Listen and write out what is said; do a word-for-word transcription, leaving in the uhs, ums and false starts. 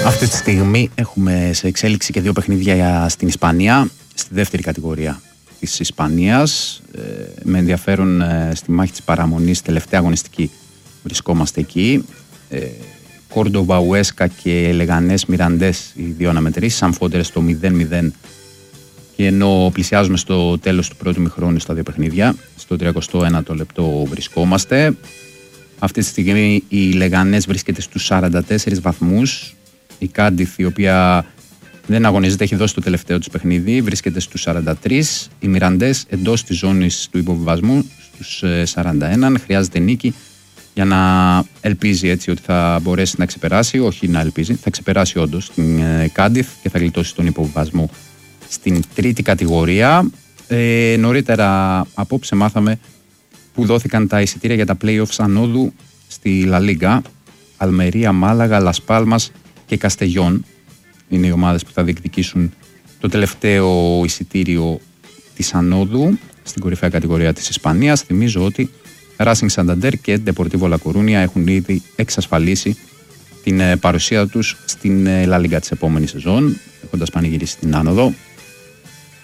Αυτή τη στιγμή έχουμε σε εξέλιξη και δύο παιχνίδια στην Ισπανία, στη δεύτερη κατηγορία της Ισπανίας. Ε, με ενδιαφέρον ε, στη μάχη της παραμονής, τελευταία αγωνιστική βρισκόμαστε εκεί. Ε, Κόρντοβα, Ουέσκα και Λεγανές Μιραντές, οι δύο αναμετρήσεις, αμφότερες στο μηδέν μηδέν. Και ενώ πλησιάζουμε στο τέλος του πρώτου ημιχρόνου στα δύο παιχνίδια, στο τριακοστό ένατο λεπτό βρισκόμαστε. Αυτή τη στιγμή η Λεγανές βρίσκεται στους σαράντα τέσσερις βαθμούς. Η Κάντιθ, η οποία δεν αγωνίζεται, έχει δώσει το τελευταίο της παιχνίδι, βρίσκεται στους σαράντα τρεις. Οι Μιραντές εντός της ζώνης του υποβιβασμού στους σαράντα ένα. Χρειάζεται νίκη για να ελπίζει έτσι ότι θα μπορέσει να ξεπεράσει, όχι να ελπίζει, θα ξεπεράσει όντως την Κάντιθ και θα γλιτώσει τον υποβιβασμό στην τρίτη κατηγορία. Ε, νωρίτερα απόψε μάθαμε που δόθηκαν τα εισιτήρια για τα play-offs ανόδου στη Λα Λίγκα. Αλμερία, Μάλαγα, Λας Πάλμας και Καστεγιόν είναι οι ομάδες που θα διεκδικήσουν το τελευταίο εισιτήριο της ανόδου στην κορυφαία κατηγορία της Ισπανίας. Θυμίζω ότι Racing Santander και Deportivo La Coruña έχουν ήδη εξασφαλίσει την παρουσία τους στην Λα Λίγκα της επόμενης σεζόν, έχοντας πανηγυρίσει την άνοδο.